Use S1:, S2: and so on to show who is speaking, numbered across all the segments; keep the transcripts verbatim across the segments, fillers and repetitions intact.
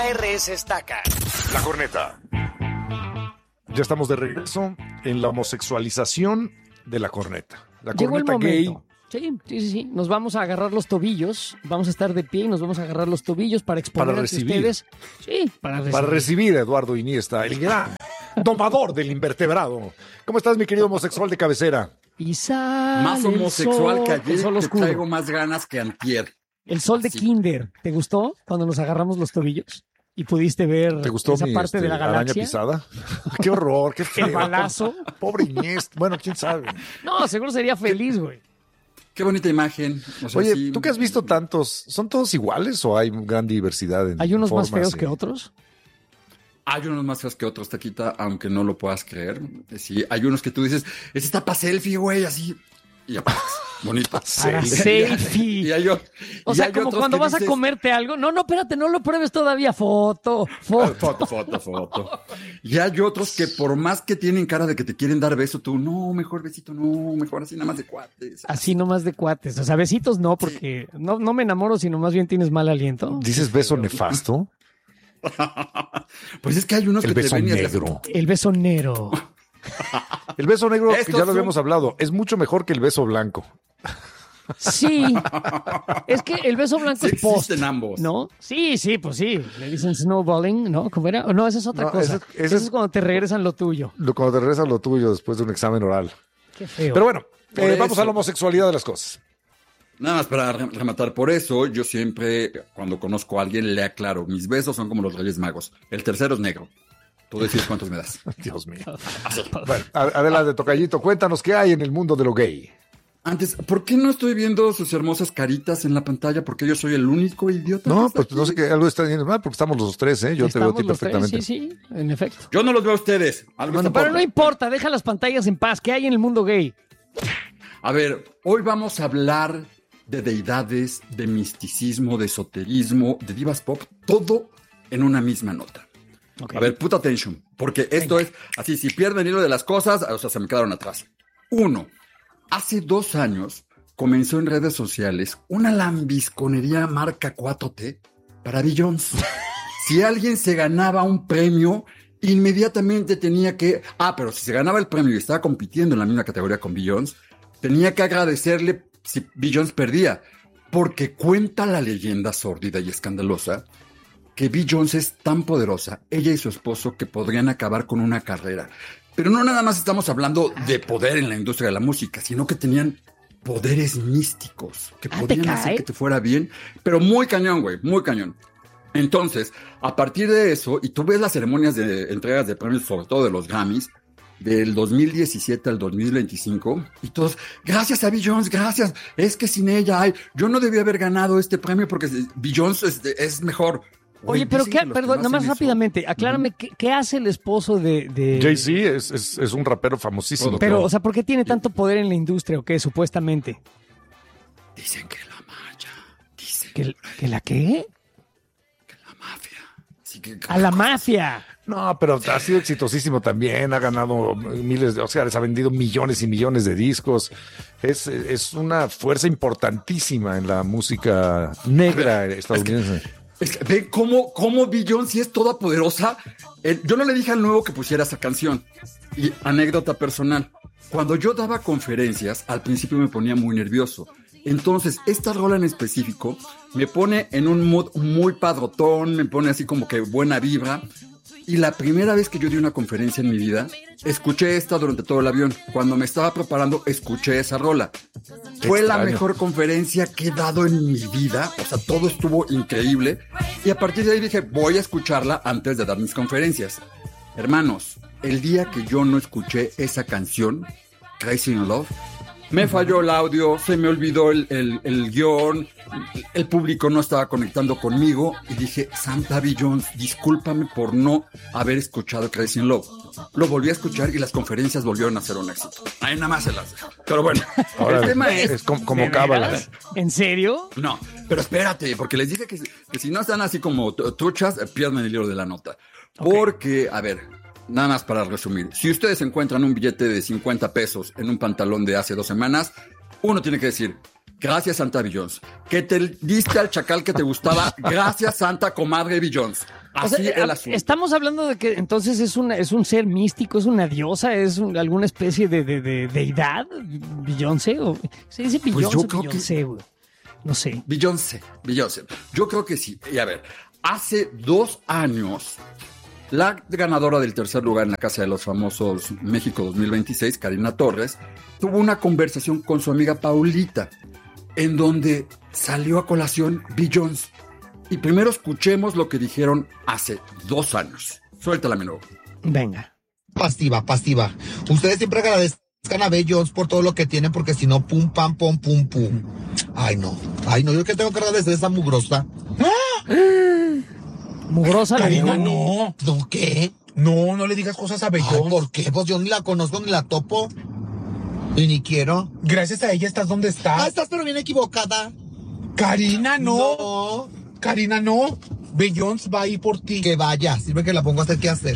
S1: R S Estaca.
S2: La Corneta. Ya estamos de regreso en la homosexualización de la corneta. La
S3: Llegó el
S2: corneta gay.
S3: momento. Sí, sí, sí, sí. Nos vamos a agarrar los tobillos, vamos a estar de pie y nos vamos a agarrar los tobillos para exponer
S2: Para
S3: ante
S2: recibir.
S3: ustedes. Sí, para recibir.
S2: Para recibir a Eduardo Iniesta, el gran domador del invertebrado. ¿Cómo estás, mi querido homosexual de cabecera?
S3: Y sale
S4: Más
S3: el
S4: homosexual
S3: sol,
S4: que
S3: el
S4: ayer,
S3: sol
S4: que
S3: oscuro.
S4: traigo más ganas que antier.
S3: El sol de
S4: Sí.
S3: Kinder. ¿Te gustó cuando nos agarramos los tobillos? Y pudiste ver
S2: ¿Te gustó
S3: esa
S2: mi
S3: parte
S2: este,
S3: de la
S2: araña
S3: galaxia.
S2: pisada? Qué horror, qué feo.
S3: El balazo.
S2: Pobre Iniesta. Bueno, quién sabe.
S3: No, seguro sería feliz, güey.
S4: Qué bonita imagen. O sea,
S2: Oye,
S4: sí.
S2: tú que has visto tantos, ¿son todos iguales o hay gran diversidad en
S3: Hay unos más
S2: formas
S3: feos
S2: y-
S3: que otros.
S4: Hay unos más feos que otros, Taquita, aunque no lo puedas creer. Sí, hay unos que tú dices, ese está para selfie, güey, así. Y ya, bonito.
S3: Para
S2: Sí.
S3: selfie.
S4: Y hay, o-
S3: O
S4: y
S3: sea,
S4: hay
S3: como
S4: otros
S3: cuando
S4: que
S3: vas a
S4: dices,
S3: comerte algo. No, no, espérate, no lo pruebes todavía. Foto, foto.
S4: Foto, foto, foto. Y hay otros que por más que tienen cara de que te quieren dar beso, tú, no, mejor besito, no, mejor así nada más de cuates.
S3: Así nomás de cuates. O sea, besitos no, porque no, no me enamoro, sino más bien tienes mal aliento.
S2: ¿Dices beso nefasto?
S4: Pues es que hay unos
S2: El
S4: que
S2: beso
S4: te ven y hacen-
S2: negro.
S3: El beso negro.
S2: El beso negro,
S4: Estos
S2: ya lo
S4: son-
S2: habíamos hablado, es mucho mejor que el beso blanco.
S3: Sí. Es que el beso blanco
S4: Sí
S3: es post.
S4: existen ambos.
S3: ¿No? Sí, sí, pues sí. Le dicen snowballing, ¿no? ¿Cómo era? No, esa es otra
S2: No,
S3: cosa.
S2: ese- ese
S3: Eso
S2: es-
S3: es cuando te regresan lo tuyo.
S2: Lo, cuando te regresas lo tuyo después de un examen oral.
S3: Qué feo.
S2: Pero bueno,
S4: Por
S2: eh, vamos
S4: eso.
S2: a la homosexualidad de las cosas.
S4: Nada más para re- rematar por eso, yo siempre, cuando conozco a alguien, le aclaro, mis besos son como los Reyes Magos. El tercero es negro. Tú decides cuántos me das.
S2: Dios mío. Bueno, a- adelante, tocallito, cuéntanos qué hay en el mundo de lo gay.
S4: Antes, ¿por qué no estoy viendo sus hermosas caritas en la pantalla? Porque yo soy el único idiota. que
S2: No,
S4: está
S2: pues
S4: aquí.
S2: no sé qué, algo está yendo mal porque estamos los tres, ¿eh? Yo te veo a ti
S3: Estamos los tres,
S2: perfectamente.
S3: Sí, sí, en efecto.
S4: Yo no los veo a ustedes. Algo está
S3: Pero
S4: por-
S3: no importa, deja las pantallas en paz. ¿Qué hay en el mundo gay?
S4: A ver, hoy vamos a hablar de deidades, de misticismo, de esoterismo, de divas pop, todo en una misma nota.
S3: Ok.
S4: A ver, put attention, porque esto es así, si pierden el hilo de las cosas, o sea, se me quedaron atrás. Uno, hace dos años comenzó en redes sociales una lambisconería marca cuatro T para Beyoncé. Si alguien se ganaba un premio, inmediatamente tenía que... Ah, pero si se ganaba el premio y estaba compitiendo en la misma categoría con Beyoncé, tenía que agradecerle si Beyoncé perdía, porque cuenta la leyenda sórdida y escandalosa que Beyoncé es tan poderosa, ella y su esposo, que podrían acabar con una carrera. Pero no nada más estamos hablando de poder en la industria de la música, sino que tenían poderes místicos que
S3: Ah, ¿te
S4: podían
S3: cae?
S4: hacer que te fuera bien, pero muy cañón, güey, muy cañón. Entonces, a partir de eso, y tú ves las ceremonias de entregas de premios, sobre todo de los Grammys, del dos mil diecisiete al dos mil veinticinco, y todos, gracias a Beyoncé, gracias, es que sin ella, ay, yo no debía haber ganado este premio porque Beyoncé es, es mejor. Güey,
S3: Oye, pero
S4: dicen
S3: qué,
S4: que los que
S3: perdón,
S4: no
S3: nada más
S4: hacen eso-
S3: rápidamente, aclárame, ¿qué, qué hace el esposo de... de...
S2: Jay-Z es, es, es un rapero famosísimo.
S3: Pero, o sea, ¿por qué tiene tanto poder en la industria o qué, supuestamente?
S4: Dicen que la maya, dicen
S3: ¿Que, que la qué?
S4: que la mafia. Así que,
S3: A la mafia.
S2: No, pero ha sido exitosísimo también, ha ganado miles de Oscars, ha vendido millones y millones de discos. Es, es una fuerza importantísima en la música negra estadounidense.
S4: Es que, ¿ven cómo, cómo Beyoncé es toda poderosa? Eh, yo no le dije al nuevo que pusiera esa canción. Y anécdota personal. Cuando yo daba conferencias, al principio me ponía muy nervioso. Entonces, esta rola en específico me pone en un mood muy padrotón, me pone así como que buena vibra. Y la primera vez que yo di una conferencia en mi vida, escuché esta durante todo el avión. Cuando me estaba preparando, escuché esa rola.
S2: Qué
S4: Fue la
S2: extraño.
S4: mejor conferencia que he dado en mi vida. O sea, todo estuvo increíble. Y a partir de ahí dije, voy a escucharla antes de dar mis conferencias. Hermanos, el día que yo no escuché esa canción, Crazy in Love, me falló el audio, se me olvidó el, el, el guión, el público no estaba conectando conmigo y dije, Santa Beyoncé, discúlpame por no haber escuchado Crazy in Love. Lo volví a escuchar y las conferencias volvieron a ser un éxito. Ahí nada más se las dejo. Pero bueno,
S2: Ahora,
S4: el tema
S2: es,
S4: es...
S2: como, como
S3: ¿De
S2: cábala.
S3: veras? ¿En serio?
S4: No, pero espérate, porque les dije que, que si no están así como t- truchas, eh, pierden el libro de la nota. Porque, a ver, nada más para resumir. Si ustedes encuentran un billete de cincuenta pesos en un pantalón de hace dos semanas, uno tiene que decir, gracias Santa Beyoncé. Que te diste al chacal que te gustaba, gracias Santa Comadre Beyoncé. Así
S3: O sea,
S4: el
S3: a-
S4: asunto.
S3: estamos hablando de que entonces es una, es un ser místico, es una diosa, es un- alguna especie de, de, de deidad, Beyoncé, o se dice
S4: Pues
S3: Beyoncé,
S4: yo creo que-
S3: Beyoncé, güey. No sé.
S4: Beyoncé, Beyoncé. Yo creo que sí. Y a ver, hace dos años, la ganadora del tercer lugar en la Casa de los Famosos México dos mil veintiséis, Karina Torres, tuvo una conversación con su amiga Paulita, en donde salió a colación Beyoncé. Y primero escuchemos lo que dijeron hace dos años. Suéltala, mi nuevo.
S3: Venga.
S1: Pasiva, pasiva. Ustedes siempre agradezcan a Beyoncé por todo lo que tienen, porque si no, pum, pam, pum, pum, pum. Ay, no. Ay, no, yo que tengo que agradecer a esa mugrosa.
S3: Mugrosa la
S5: Karina,
S3: digo.
S5: no.
S1: ¿No qué?
S5: No, no le digas cosas a
S1: Ay,
S5: Beyoncé.
S1: ¿por qué? Pues yo ni la conozco ni la topo. Y ni quiero.
S5: Gracias a ella estás donde
S1: Ah,
S5: estás.
S1: estás pero bien equivocada.
S5: Karina, no.
S1: No.
S5: Karina, no. Beyoncé va a ir por ti.
S1: Que vaya, sirve que la pongo a hacer qué hacer.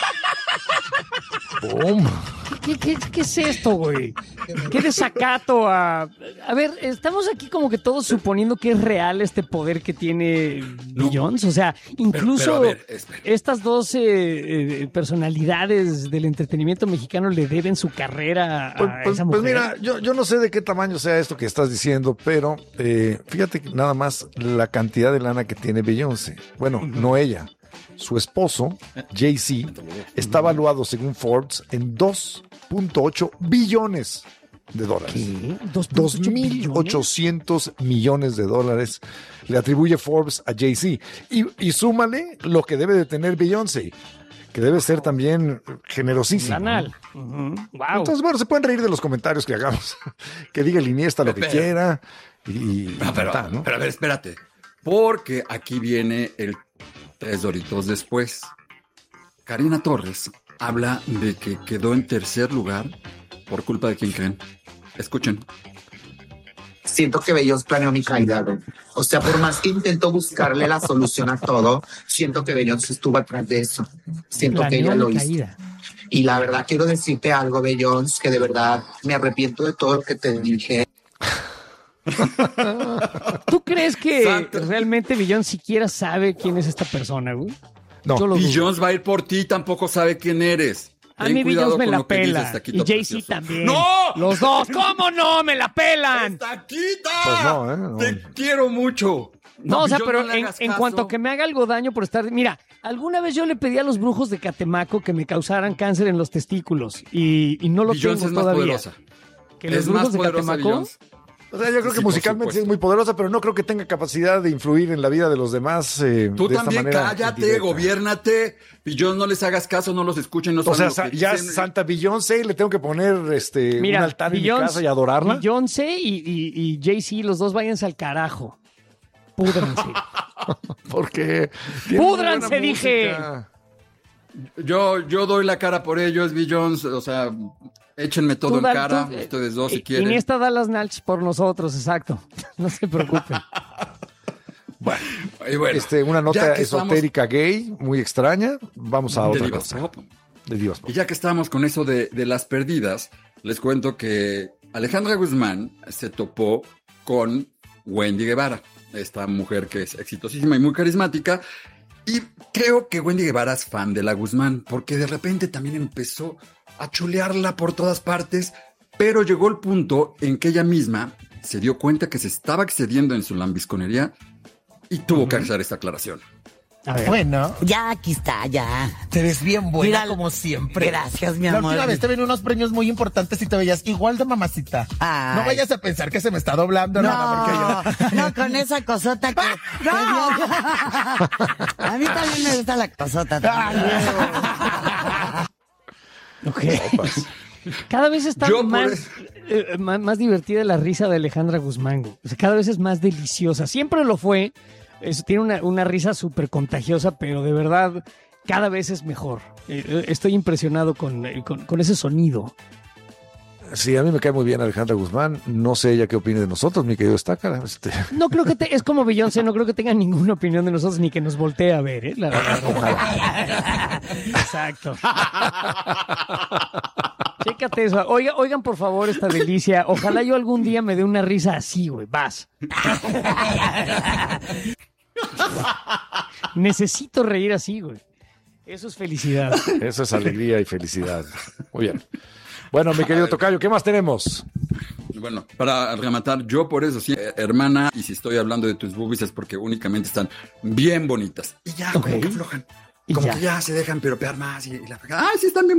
S2: ¡Pum!
S3: ¿Qué, qué, qué es esto, güey? ¿Qué desacato a... A ver, estamos aquí como que todos suponiendo que es real este poder que tiene
S4: No.
S3: Beyoncé. O sea, incluso
S4: pero a ver, espera.
S3: estas dos eh, eh, personalidades del entretenimiento mexicano le deben su carrera a
S2: Pues, pues-
S3: esa
S2: pues
S3: mujer.
S2: mira, yo, yo no sé de qué tamaño sea esto que estás diciendo, pero eh, fíjate que nada más la cantidad de lana que tiene Beyoncé. Bueno, no ella. Su esposo, Jay-Z, está valuado según Forbes en dos punto ocho billones de dólares.
S3: ¿Qué?
S2: dos mil ochocientos millones de dólares le atribuye Forbes a Jay-Z. Y, y súmale lo que debe de tener Beyoncé, que debe ser también generosísimo.
S3: Lanal. Ujú. Wow.
S2: Entonces, bueno, se pueden reír de los comentarios que hagamos. Que diga el Iniesta lo que
S4: Pero-
S2: quiera. Y, y
S4: Ah, pero,
S2: ta, ¿no?
S4: pero a ver, espérate. Porque aquí viene el tres doritos después. Karina Torres habla de que quedó en tercer lugar por culpa de quién creen. Escuchen.
S6: Siento que Beyoncé planeó mi caída, güey. O sea, por más que intento buscarle la solución a todo, siento que Beyoncé estuvo atrás de eso. Siento que
S3: Planeó
S6: ella lo
S3: mi
S6: hizo.
S3: caída.
S6: Y la verdad quiero decirte algo, Beyoncé, que de verdad me arrepiento de todo lo que te dije.
S3: ¿Tú crees que
S4: Santa.
S3: realmente Beyoncé siquiera sabe quién es esta persona, güey?
S2: No.
S3: Yo lo dudo.
S4: Beyoncé va a ir por ti, tampoco sabe quién eres.
S3: A
S4: Ten
S3: mí
S4: cuidado
S3: Beyoncé me
S4: con
S3: la
S4: lo que dices,
S3: pela.
S4: taquito
S3: Y Jay-Z
S4: precioso.
S3: también.
S4: ¡No!
S3: Los dos. ¿Cómo no? ¡Me la pelan!
S4: ¡Taquita!
S2: Pues no, ¿eh? No.
S4: Te quiero mucho.
S3: No, o sea,
S4: Beyoncé,
S3: pero
S4: no le
S3: en,
S4: hagas
S3: en
S4: caso.
S3: cuanto a que me haga algo daño por estar... Mira, alguna vez yo le pedí a los brujos de Catemaco que me causaran cáncer en los testículos y, y no lo
S4: Beyoncé
S3: tengo
S4: es más
S3: todavía.
S4: poderosa.
S3: Que los
S4: Es
S3: brujos
S4: más
S3: de
S4: poderosa
S3: Catemaco...
S4: Beyoncé.
S2: O sea, yo creo
S4: Sí,
S2: que
S4: por
S2: musicalmente sí es
S4: supuesto.
S2: muy poderosa, pero no creo que tenga capacidad de influir en la vida de los demás. eh,
S4: Tú
S2: de esta
S4: también
S2: manera
S4: cállate,
S2: indirecta.
S4: gobiérnate. Beyoncé, no les hagas caso, no los escuchen, no
S2: O
S4: saben
S2: sea,
S4: lo que
S2: ya
S4: dicen.
S2: Santa Beyoncé le tengo que poner este
S3: Mira,
S2: un altar en mi
S3: Beyoncé-
S2: casa y adorarla.
S3: Beyoncé y, y, y Jay-Z, los dos váyanse al carajo. Púdranse.
S2: Porque tiene muy buena
S3: ¡Púdranse, dije!
S2: música.
S4: Yo, yo doy la cara por ellos, Beyoncé, o sea, échenme todo
S3: Tú
S4: en
S3: da-
S4: cara,
S3: tú-
S4: ustedes dos si
S3: y-
S4: quieren.
S3: Iniesta da las nalgas por nosotros, exacto. No se preocupen.
S2: Bueno,
S4: Y bueno,
S2: este, una
S4: ya
S2: nota
S4: que estamos-
S2: esotérica gay, muy extraña. Vamos a
S4: de
S2: otra
S4: Divas
S2: cosa.
S4: Pop.
S2: De Divas Pop.
S4: Y ya que estamos con eso de, de las perdidas, les cuento que Alejandra Guzmán se topó con Wendy Guevara, esta mujer que es exitosísima y muy carismática. Y creo que Wendy Guevara es fan de la Guzmán, porque de repente también empezó a chulearla por todas partes, pero llegó el punto en que ella misma se dio cuenta que se estaba excediendo en su lambisconería y tuvo que hacer esta aclaración.
S3: A ver.
S5: Bueno,
S7: Ya, aquí está, ya.
S5: te ves bien buena
S7: Mira,
S5: como siempre.
S7: gracias, mi
S5: La
S7: amor.
S5: última vez te ven unos premios muy importantes y te veías igual de mamacita.
S7: Ay.
S5: No vayas a pensar que se me está doblando nada, porque yo...
S7: No, no, con esa cosota que...
S5: ¡No!
S7: A mí también me gusta la cosota.
S3: Ok. Cada vez está
S4: Yo por
S3: más,
S4: eso-
S3: eh, más, más divertida la risa de Alejandra Guzmán, güey. O sea, cada vez es más deliciosa. Siempre lo fue. Es- tiene una, una risa súper contagiosa, pero de verdad cada vez es mejor. Eh, eh, estoy impresionado con, eh, con, con ese sonido.
S2: Sí, a mí me cae muy bien Alejandra Guzmán. No sé ella qué opine de nosotros, mi querido Estácara. Este,
S3: No creo que te, es como Beyoncé, no creo que tenga ninguna opinión de nosotros ni que nos voltee a ver, ¿eh? La, la- Exacto. Chécate eso. Oiga, oigan, por favor, esta delicia. Ojalá yo algún día me dé una risa así, güey. Vas. Necesito reír así, güey. Eso es felicidad.
S2: Eso es alegría y felicidad. Muy bien. Bueno, mi querido tocayo, ¿qué más tenemos?
S4: Bueno, para rematar, yo por eso sí, eh, hermana, y si estoy hablando de tus boobies es porque únicamente están bien bonitas. Y ya,
S3: Ok.
S4: como que aflojan.
S3: Y
S4: Como
S3: ya.
S4: que ya se dejan piropear más y, y la... ¡Ay, sí están bien